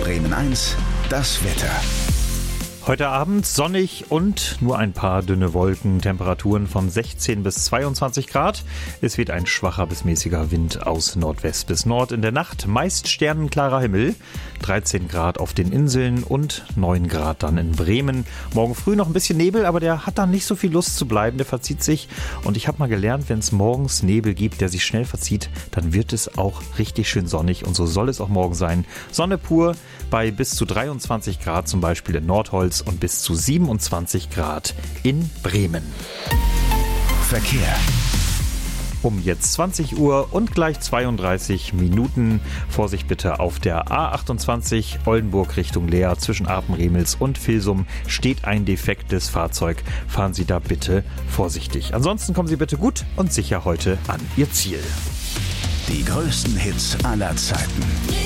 Bremen 1, das Wetter. Heute Abend sonnig und nur ein paar dünne Wolken, Temperaturen von 16 bis 22 Grad. Es weht ein schwacher bis mäßiger Wind aus Nordwest bis Nord. In der Nacht meist sternenklarer Himmel, 13 Grad auf den Inseln und 9 Grad dann in Bremen. Morgen früh noch ein bisschen Nebel, aber der hat dann nicht so viel Lust zu bleiben, der verzieht sich. Und ich habe mal gelernt, wenn es morgens Nebel gibt, der sich schnell verzieht, dann wird es auch richtig schön sonnig und so soll es auch morgen sein. Sonne pur bei bis zu 23 Grad zum Beispiel in Nordholz und bis zu 27 Grad in Bremen. Verkehr. Um jetzt 20 Uhr und gleich 32 Minuten. Vorsicht bitte auf der A28 Oldenburg Richtung Leer zwischen Apen-Remels und Vilsum steht ein defektes Fahrzeug. Fahren Sie da bitte vorsichtig. Ansonsten kommen Sie bitte gut und sicher heute an Ihr Ziel. Die größten Hits aller Zeiten.